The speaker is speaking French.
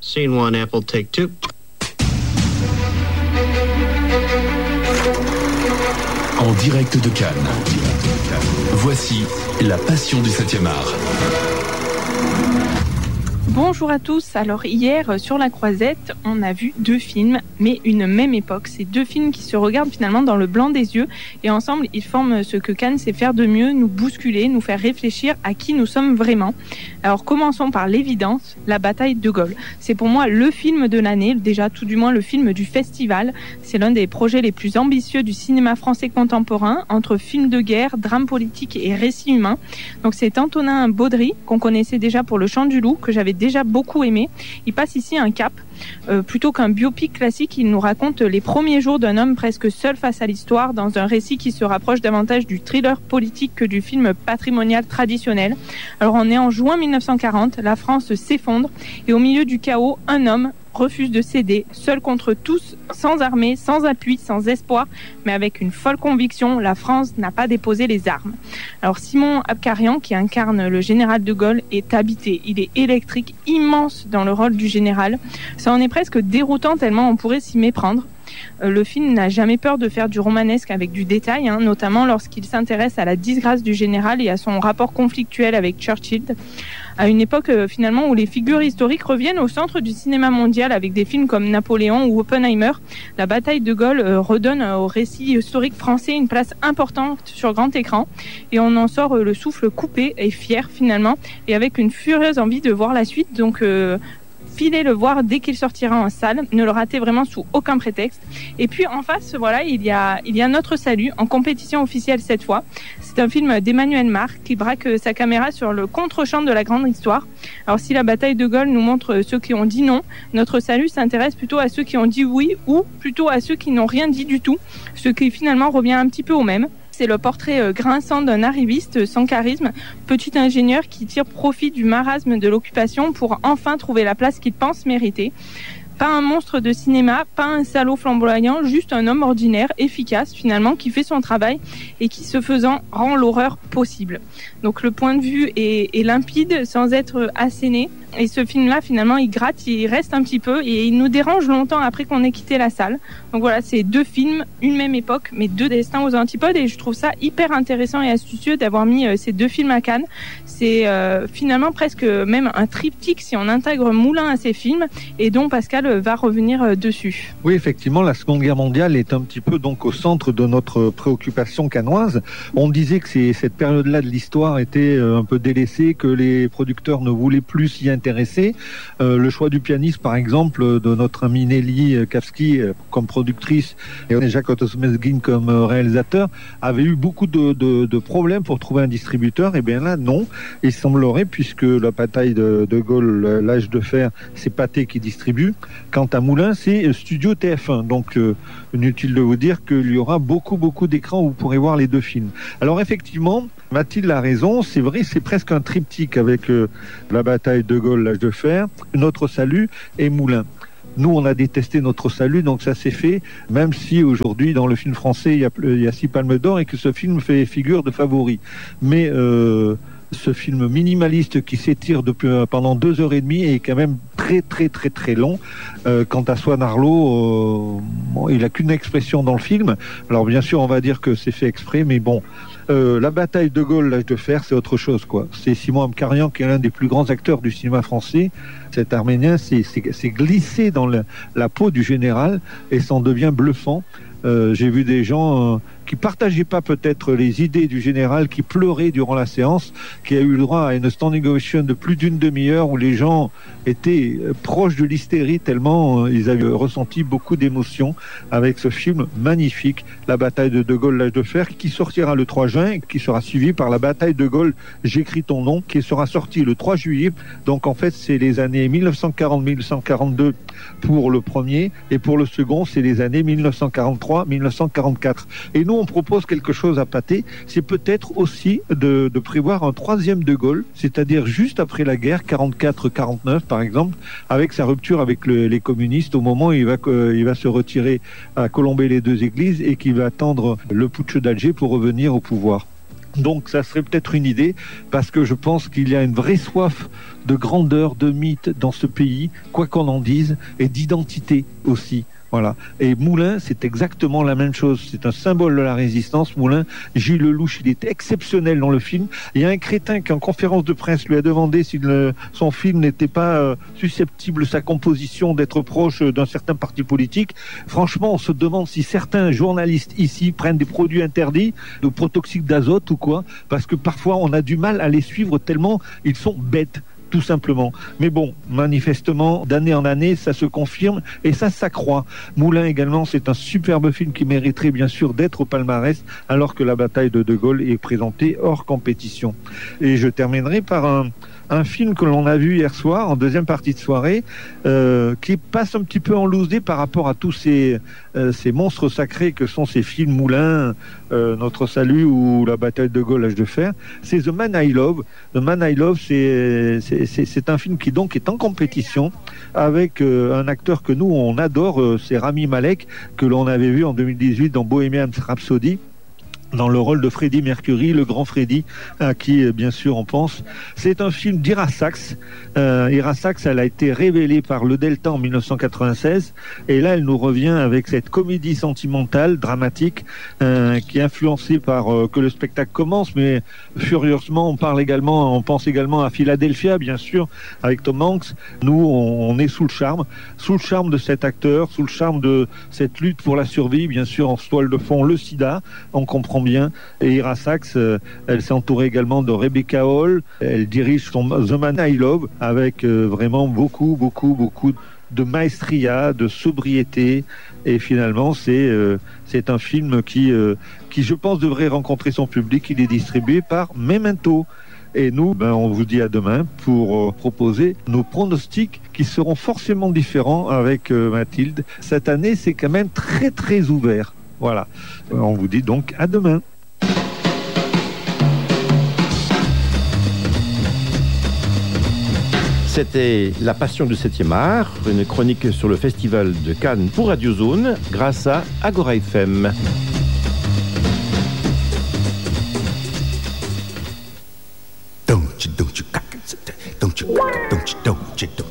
Scene one, Apple, take two. En direct de Cannes, voici La Passion du 7e art. Bonjour à tous, alors hier sur la Croisette, on a vu deux films, mais une même époque. C'est deux films qui se regardent finalement dans le blanc des yeux et ensemble ils forment ce que Cannes sait faire de mieux, nous bousculer, nous faire réfléchir à qui nous sommes vraiment. Alors commençons par l'évidence, La Bataille de Gaulle. C'est pour moi le film de l'année, déjà tout du moins le film du festival. C'est l'un des projets les plus ambitieux du cinéma français contemporain, entre films de guerre, drame politique et récit humain. Donc c'est Antonin Baudry, qu'on connaissait déjà pour Le Chant du Loup, que j'avais déjà beaucoup aimé. Il passe ici un cap. Plutôt qu'un biopic classique, il nous raconte les premiers jours d'un homme presque seul face à l'histoire dans un récit qui se rapproche davantage du thriller politique que du film patrimonial traditionnel. Alors on est en juin 1940, la France s'effondre et au milieu du chaos, un homme refuse de céder, seul contre tous, sans armée, sans appui, sans espoir, mais avec une folle conviction, la France n'a pas déposé les armes. Alors Simon Abkarian, qui incarne le général de Gaulle, est habité. Il est électrique, immense dans le rôle du général. Ça en est presque déroutant tellement on pourrait s'y méprendre. Le film n'a jamais peur de faire du romanesque avec du détail, notamment lorsqu'il s'intéresse à la disgrâce du général et à son rapport conflictuel avec Churchill, à une époque finalement où les figures historiques reviennent au centre du cinéma mondial avec des films comme Napoléon ou Oppenheimer. La bataille de Gaulle redonne au récit historique français une place importante sur grand écran et on en sort le souffle coupé et fier finalement et avec une furieuse envie de voir la suite. Donc filez le voir dès qu'il sortira en salle, ne le ratez vraiment sous aucun prétexte. Et puis en face, voilà, il y a Notre Salut, en compétition officielle cette fois. C'est un film d'Emmanuel Marc qui braque sa caméra sur le contre-champ de la grande histoire. Alors si la bataille de Gaulle nous montre ceux qui ont dit non, Notre Salut s'intéresse plutôt à ceux qui ont dit oui ou plutôt à ceux qui n'ont rien dit du tout, ce qui finalement revient un petit peu au même. C'est le portrait grinçant d'un arriviste sans charisme, petit ingénieur qui tire profit du marasme de l'occupation pour enfin trouver la place qu'il pense mériter. Pas un monstre de cinéma, pas un salaud flamboyant, juste un homme ordinaire, efficace finalement, qui fait son travail et qui, ce faisant, rend l'horreur possible. Donc le point de vue est limpide, sans être asséné. Et ce film-là, finalement, il gratte, il reste un petit peu et il nous dérange longtemps après qu'on ait quitté la salle. Donc voilà, c'est deux films, une même époque, mais deux destins aux antipodes et je trouve ça hyper intéressant et astucieux d'avoir mis ces deux films à Cannes. C'est finalement presque même un triptyque si on intègre Moulin à ces films et dont Pascal va revenir dessus. Oui, effectivement, la Seconde Guerre mondiale est un petit peu donc au centre de notre préoccupation cannoise. On disait que cette période-là de l'histoire était un peu délaissée, que les producteurs ne voulaient plus s'y intéresser. Le choix du pianiste, par exemple, de notre amie Nelly Kavsky comme productrice et Jacques Otto-Smezgin comme réalisateur, avait eu beaucoup de problèmes pour trouver un distributeur. Et bien là, non. Il semblerait, puisque la bataille de Gaulle, l'âge de fer, c'est Pathé qui distribue. Quant à Moulin, c'est Studio TF1. Donc, inutile de vous dire qu'il y aura beaucoup d'écrans où vous pourrez voir les deux films. Alors, effectivement, Mathilde a raison. C'est vrai, c'est presque un triptyque avec la bataille de Gaulle, l'âge de fer, Notre Salut et Moulin. Nous, on a détesté Notre Salut, donc ça s'est fait, même si aujourd'hui, dans le film français, il y a 6 palmes d'or et que ce film fait figure de favori. Mais ce film minimaliste qui s'étire pendant 2h30 est quand même très long. Quant à Swan Arlo, il n'a qu'une expression dans le film. Alors bien sûr, on va dire que c'est fait exprès, mais bon. La bataille de Gaulle, l'âge de fer, c'est autre chose, quoi. C'est Simon Abkarian qui est l'un des plus grands acteurs du cinéma français. Cet Arménien s'est glissé dans la peau du général et s'en devient bluffant. J'ai vu des gens qui partageaient pas peut-être les idées du général, qui pleuraient durant la séance, qui a eu le droit à une standing ovation de plus d'une demi-heure où les gens étaient proches de l'hystérie tellement ils avaient ressenti beaucoup d'émotions avec ce film magnifique, La bataille de Gaulle, l'âge de fer, qui sortira le 3 juin et qui sera suivi par La bataille de Gaulle, j'écris ton nom, qui sera sorti le 3 juillet. Donc en fait, c'est les années 1940-1942 pour le premier et pour le second, c'est les années 1943-1944. Et nous, on propose quelque chose à Pathé, c'est peut-être aussi de prévoir un troisième de Gaulle, c'est-à-dire juste après la guerre, 44-49 par exemple, avec sa rupture avec les communistes au moment où il va se retirer à Colombey les deux églises et qu'il va attendre le putsch d'Alger pour revenir au pouvoir. Donc ça serait peut-être une idée, parce que je pense qu'il y a une vraie soif de grandeur, de mythe dans ce pays, quoi qu'on en dise, et d'identité aussi. Voilà. Et Moulin, c'est exactement la même chose. C'est un symbole de la résistance. Moulin, Gilles Lelouch, il était exceptionnel dans le film. Il y a un crétin qui, en conférence de presse, lui a demandé si son film n'était pas susceptible, sa composition, d'être proche d'un certain parti politique. Franchement, on se demande si certains journalistes ici prennent des produits interdits, de protoxyde d'azote ou quoi, parce que parfois on a du mal à les suivre tellement ils sont bêtes. Tout simplement. Mais bon, manifestement, d'année en année, ça se confirme et ça s'accroît. Moulin également, c'est un superbe film qui mériterait bien sûr d'être au palmarès, alors que la bataille de De Gaulle est présentée hors compétition. Et je terminerai par un film que l'on a vu hier soir, en deuxième partie de soirée, qui passe un petit peu en loose-dé par rapport à tous ces monstres sacrés que sont ces films Moulin, Notre Salut ou La Bataille de Gaulle, L'Âge de Fer. C'est The Man I Love. The Man I Love, c'est un film qui donc est en compétition avec un acteur que nous, on adore, c'est Rami Malek, que l'on avait vu en 2018 dans Bohemian Rhapsody, dans le rôle de Freddie Mercury, le grand Freddie, à qui, bien sûr, on pense. C'est un film d'Ira Sachs. Ira Sachs, elle a été révélée par Le Delta en 1996, et là, elle nous revient avec cette comédie sentimentale, dramatique, qui est influencée par que le spectacle commence, mais furieusement, on pense également à Philadelphia, bien sûr, avec Tom Hanks. Nous, on est sous le charme de cet acteur, sous le charme de cette lutte pour la survie, bien sûr, en toile de fond, le sida, on comprend bien. Et Ira Sachs, elle s'est entourée également de Rebecca Hall. Elle dirige son The Man I Love avec vraiment beaucoup de maestria, de sobriété. Et finalement, c'est un film qui, je pense, devrait rencontrer son public. Il est distribué par Memento. Et nous, on vous dit à demain pour proposer nos pronostics qui seront forcément différents avec Mathilde. Cette année, c'est quand même très très ouvert. Voilà, on vous dit donc à demain. C'était La Passion du 7e art, une chronique sur le Festival de Cannes pour Radio Zone, grâce à Agora FM. Don't you